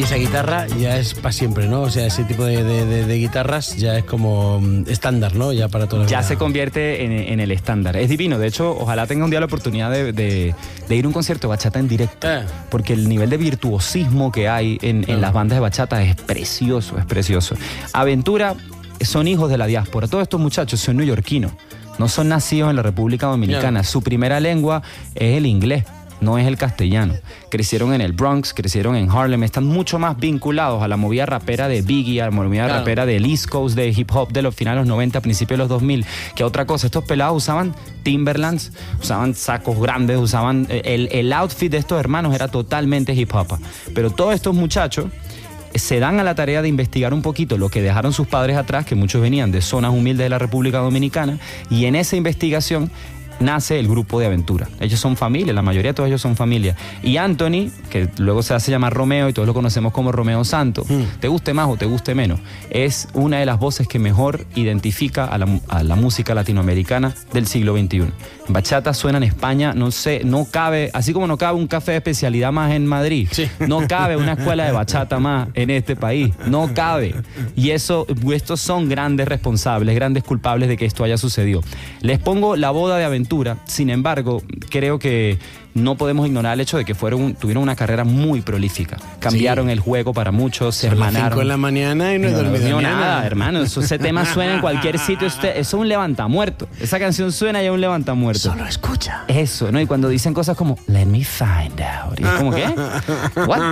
esa guitarra ya es para siempre, ¿no? O sea, ese tipo de guitarras ya es como estándar, ¿no? Ya para toda la vida. Ya se convierte en el estándar. Es divino. De hecho, ojalá tenga un día la oportunidad de ir a un concierto de bachata en directo. Porque el nivel de virtuosismo que hay en las bandas de bachata es precioso, es precioso. Aventura son hijos de la diáspora. Todos estos muchachos son neoyorquinos. No son nacidos en la República Dominicana. Su primera lengua es el inglés, no es el castellano. Crecieron en el Bronx, crecieron en Harlem, están mucho más vinculados a la movida rapera de Biggie, a la movida rapera del East Coast, de hip hop de los finales de los 90, principios de los 2000, que otra cosa. Estos pelados usaban Timberlands, usaban sacos grandes, usaban... El outfit de estos hermanos era totalmente hip hop. Pero todos estos muchachos se dan a la tarea de investigar un poquito lo que dejaron sus padres atrás, que muchos venían de zonas humildes de la República Dominicana, y en esa investigación nace el grupo de Aventura. Ellos son familia, la mayoría de todos ellos son familia. Y Anthony, que luego se hace llamar Romeo y todos lo conocemos como Romeo Santos, te guste más o te guste menos, es una de las voces que mejor identifica a la música latinoamericana del siglo XXI. Bachata suena en España, no sé, no cabe, así como no cabe un café de especialidad más en Madrid, no cabe una escuela de bachata más en este país, no cabe. Y estos son grandes responsables, grandes culpables de que esto haya sucedido. Les pongo La Boda de Aventura. Sin embargo, creo que no podemos ignorar el hecho de que tuvieron una carrera muy prolífica. Cambiaron el juego para muchos, se hermanaron. Son las 5 de la mañana y no he dormido nada, hermano. Ese tema suena en cualquier sitio. Eso es un levantamuerto. Esa canción suena y es un levantamuerto. Solo escucha. Eso, ¿no? Y cuando dicen cosas como, let me find out. Y es como, ¿qué? ¿What?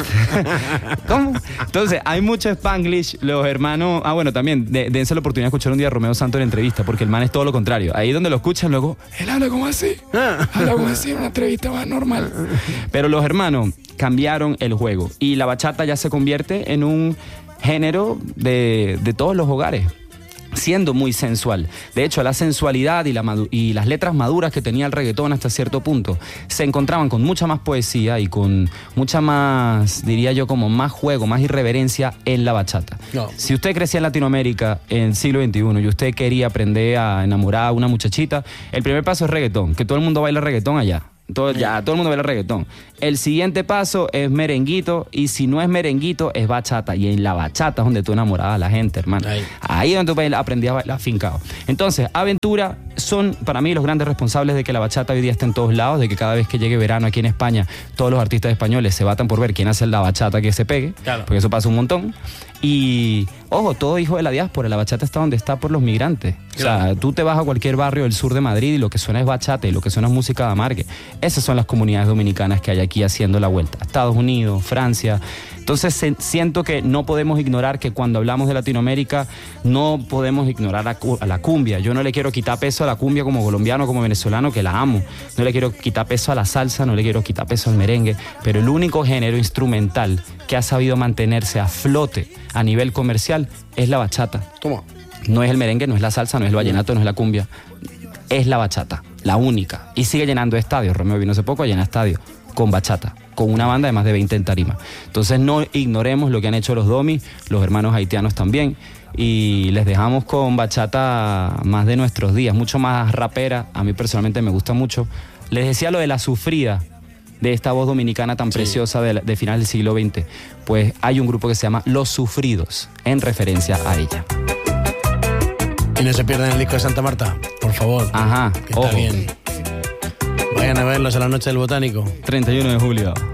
¿Cómo? Entonces, hay mucho Spanglish. Los hermanos... bueno, también, dense la oportunidad de escuchar un día a Romeo Santos en entrevista, porque el man es todo lo contrario. Ahí donde lo escuchan, luego, él habla como así. Habla como así en una entrevista más normal. Pero los hermanos cambiaron el juego y la bachata ya se convierte en un género de todos los hogares, siendo muy sensual. De hecho, la sensualidad y las letras maduras que tenía el reggaetón hasta cierto punto se encontraban con mucha más poesía y con mucha más, diría yo, como más juego, más irreverencia en la bachata. Si usted crecía en Latinoamérica en el siglo XXI y usted quería aprender a enamorar a una muchachita, el primer paso es reggaetón, que todo el mundo baila reggaetón allá. Todo el mundo baila reggaetón. El siguiente paso es merenguito, y si no es merenguito es bachata, y en la bachata es donde tú enamorabas a la gente, hermano. Ahí es donde tú aprendías a bailar fincado. Entonces, Aventura son para mí los grandes responsables de que la bachata hoy día esté en todos lados, de que cada vez que llegue verano aquí en España todos los artistas españoles se batan por ver quién hace la bachata que se pegue, porque eso pasa un montón. Y, ojo, todo hijo de la diáspora, la bachata está donde está por los migrantes. O sea, tú te vas a cualquier barrio del sur de Madrid y lo que suena es bachata y lo que suena es música de amargue. Esas son las comunidades dominicanas que hay aquí haciendo la vuelta. Estados Unidos, Francia. Entonces siento que no podemos ignorar que cuando hablamos de Latinoamérica no podemos ignorar a la cumbia. Yo no le quiero quitar peso a la cumbia como colombiano, como venezolano, que la amo. No le quiero quitar peso a la salsa, no le quiero quitar peso al merengue. Pero el único género instrumental que ha sabido mantenerse a flote a nivel comercial es la bachata. ¿Cómo? No es el merengue, no es la salsa, no es el vallenato, no es la cumbia. Es la bachata, la única. Y sigue llenando estadios. Romeo vino hace poco a llenar estadios con bachata, con una banda de más de 20 en tarima. Entonces no ignoremos lo que han hecho los domis, los hermanos haitianos también, y les dejamos con bachata más de nuestros días, mucho más rapera. A mí personalmente me gusta mucho. Les decía lo de La Sufrida, de esta voz dominicana tan preciosa de finales del siglo XX. Pues hay un grupo que se llama Los Sufridos, en referencia a ella. Y no se pierdan el disco de Santa Marta, por favor. Ajá, que está bien. Vayan a verlos a la Noche del Botánico. 31 de julio.